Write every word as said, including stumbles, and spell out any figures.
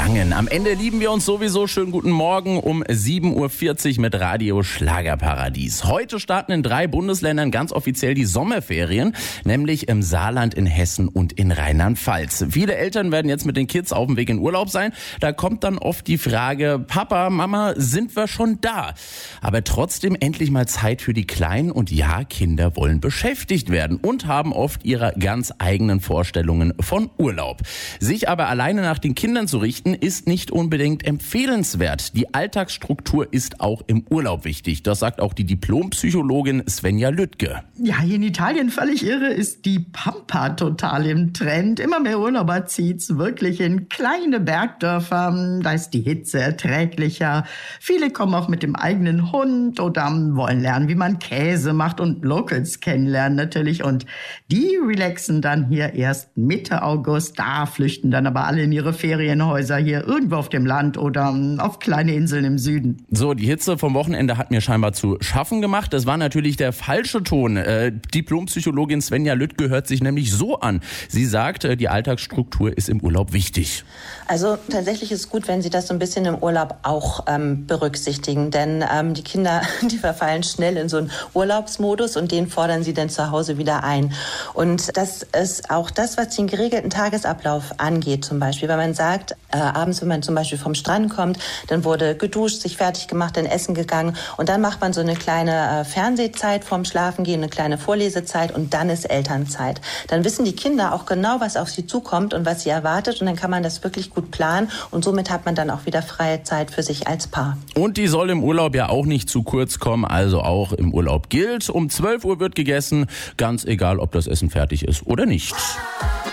gefangen. Am Ende lieben wir uns sowieso. Schönen guten Morgen um sieben Uhr vierzig mit Radio Schlagerparadies. Heute starten in drei Bundesländern ganz offiziell die Sommerferien, nämlich im Saarland, in Hessen und in Rheinland-Pfalz. Viele Eltern werden jetzt mit den Kids auf dem Weg in Urlaub sein. Da kommt dann oft die Frage, Papa, Mama, sind wir schon da? Aber trotzdem endlich mal Zeit für die Kleinen. Und ja, Kinder wollen beschäftigt werden und haben oft ihre ganz eigenen Vorstellungen von Urlaub. Sich aber alleine nach den Kindern zu richten, ist nicht unbedingt empfehlenswert. Die Alltagsstruktur ist auch im Urlaub wichtig. Das sagt auch die Diplompsychologin Svenja Lüttke. Ja, hier in Italien völlig irre ist die Pampa total im Trend. Immer mehr Urlauber zieht's wirklich in kleine Bergdörfer. Da ist die Hitze erträglicher. Viele kommen auch mit dem eigenen Hund oder wollen lernen, wie man Käse macht und Locals kennenlernen natürlich. Und die relaxen dann hier erst Mitte August. Da flüchten dann aber alle in ihre Ferienhäuser hier irgendwo auf dem Land oder auf kleine Inseln im Süden. So, die Hitze vom Wochenende hat mir scheinbar zu schaffen gemacht. Das war natürlich der falsche Ton. Äh, Diplompsychologin Svenja Lüttke hört sich nämlich so an. Sie sagt, äh, die Alltagsstruktur ist im Urlaub wichtig. Also tatsächlich ist es gut, wenn Sie das so ein bisschen im Urlaub auch ähm, berücksichtigen. Denn ähm, die Kinder, die verfallen schnell in so einen Urlaubsmodus und den fordern sie dann zu Hause wieder ein. Und das ist auch das, was den geregelten Tagesablauf angeht zum Beispiel. Wenn man sagt, äh, abends, wenn man zum Beispiel vom Strand kommt, dann wurde geduscht, sich fertig gemacht, dann essen gegangen und dann macht man so eine kleine äh, Fernsehzeit vorm Schlafengehen, eine kleine Vorlesezeit und dann ist Elternzeit. Dann wissen die Kinder auch genau, was auf sie zukommt und was sie erwartet und dann kann man das wirklich gut planen und somit hat man dann auch wieder freie Zeit für sich als Paar. Und die soll im Urlaub ja auch nicht zu kurz kommen, also auch im Urlaub gilt, um zwölf Uhr wird gegessen, ganz egal, ob das Essen fertig ist oder nicht.